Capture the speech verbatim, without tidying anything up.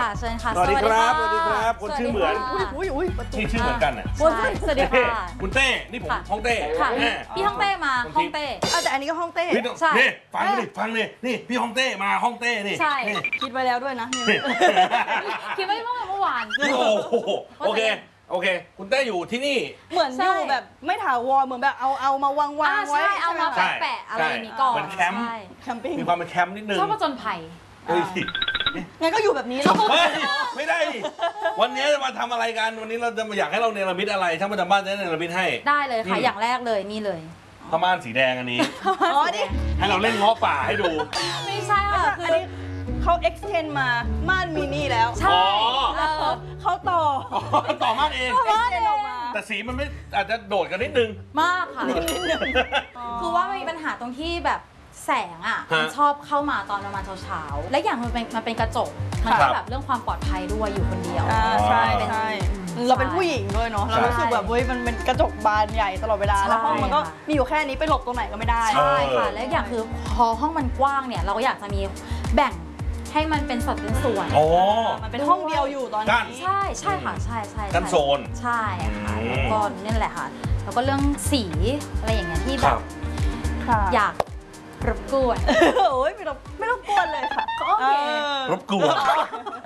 เชิญค่ะสวัสดีครับสวัสดีครับคนชื่อเหมือนอุ้ยอุ้ยอุ้ยนี่ชื่อเหมือนกันอ่ะสวัสดีค่ะคุณเต้นี่ผมฮ่องเต้ค่ะพี่ฮ่องเต้มาฮ่องเต้แต่อันนี้ก็ฮ่องเต้ใช่นี่ฟังดิฟังดินี่พี่ฮ่องเต้มาฮ่องเต้นี่ใช่คิดไว้แล้วด้วยนะคิดไว้เมื่อเมื่อวานโอ้โหโอเคโอเค คุณเต้อยู่ที่นี่เหมือนอยู่แบบไม่ถาวรเหมือนแบบเอาเอามาวางวางไว้ใช่เอามาใช่แปะๆอะไรอย่างนี้ก่อนเหมือนแคมป์ใช่แคมปิ้งมีความเป็นแคมป์นิดนึงชอบผจญภัยเฮ้ยงั้นก็อยู่แบบนี้แล้วเฮ้ยไม่ได้ดิวันนี้จะมาทำอะไรกันวันนี้เราจะมาอยากให้เราเนรมิตอะไรช่างประจำบ้านจะเนรมิตให้ได้เลยค่ะอย่างแรกเลยนี่เลยผ้าม่านสีแดงอันนี้อ๋อนี่ให้เราเล่นเงาะป่าให้ดูไม่ใช่ค่ะอันคือนี้เขา extend มาม่านมินิแล้วใช่อ๋อเออเขาต่ออ๋อต่อม่านเอง extend ออกมาแต่สีมันไม่อาจจะโดดกันนิดนึงมากค่ะ คือว่ามันมีปัญหาตรงที่แบบแสงอ่ะฮะมันชอบเข้ามาตอนประมาณเช้าๆและอย่างมันเป็นมันเป็นกระจกมันครัก็บแบบเรื่องความปลอดภัยด้วยอยู่คนเดียวอ่าใช่เป็นใช่เราเป็นผู้หญิงด้วยเนาะเรารู้สึกแบบเว้ยมันเป็นกระจกบานใหญ่ตลอดเวลาใช่แล้วห้องมันก็ค่ะมีอยู่แค่นี้ไปหลบตรงไหนก็ไม่ได้ใช่ค่ะเออและอย่างคือพอห้องมันกว้างเนี่ยเราก็อยากจะมีแบ่งให้มันเป็นสัดเป็นส่วนอ๋อมันเป็นห้องเดียวอยู่ตอนกั้นนี้ใช่ใช่ค่ะใช่ใช่ใช่กันโซนใช่ค่ะอืมแล้วก็นี่แหละค่ะ แล้วก็เรื่องสีอะไรอย่างเงี้ยที่คแบรับบค่ะอยากรบกวนโอ้ยไม่รบไม่รบกวนเลยค่ะโอเคออรบกวน